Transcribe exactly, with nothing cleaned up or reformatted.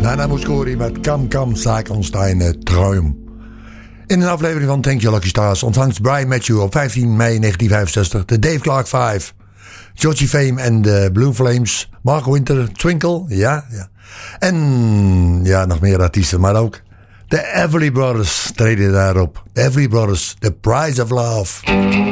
Nana Mouskouri met Kam Kam sag ons deine Traum. In een aflevering van Thank You Lucky Stars ontvangt Brian Matthew op vijftien mei negentien vijfenzestig de Dave Clark Five. Georgie Fame en de Blue Flames. Mark Winter, Twinkle, ja, ja. En ja, nog meer artiesten, maar ook de Everly Brothers treden daarop. De Everly Brothers, The Price of Love.